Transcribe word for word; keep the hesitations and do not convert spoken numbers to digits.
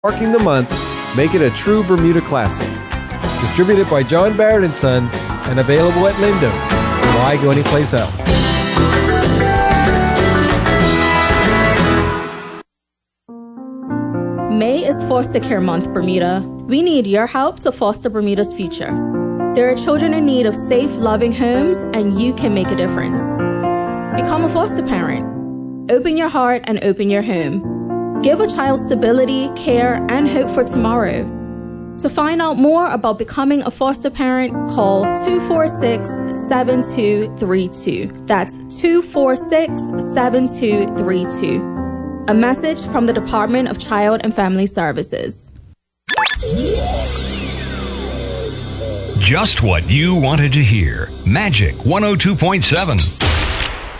Marking the month, make it a true Bermuda classic. Distributed by John Barrett and Sons and available at Lindo's. Why go anyplace else? May is Foster Care Month, Bermuda. We need your help to foster Bermuda's future. There are children in need of safe, loving homes, and you can make a difference. Become a foster parent. Open your heart and open your home. Give a child stability, care, and hope for tomorrow. To find out more about becoming a foster parent, call two four six, seven two three two. That's two four six, seven two three two. A message from the Department of Child and Family Services. Just what you wanted to hear. Magic one oh two point seven.